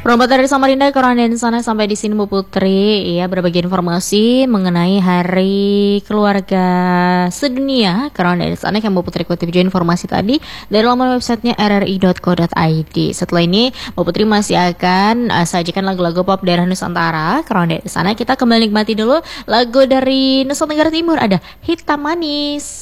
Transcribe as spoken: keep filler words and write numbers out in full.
Perombat dari Samarinda, Koranda di sana sampai di sini Bu Putri ya berbagi informasi mengenai Hari Keluarga Sedunia. Koranda di sana yang Bu Putri kutip juga informasi tadi dari laman websitenya r r i dot co dot i d. Setelah ini Bu Putri masih akan uh, sajikan lagu-lagu pop daerah Nusantara. Koranda di sana kita kembali nikmati dulu lagu dari Nusa Tenggara Timur, ada Hitam Manis.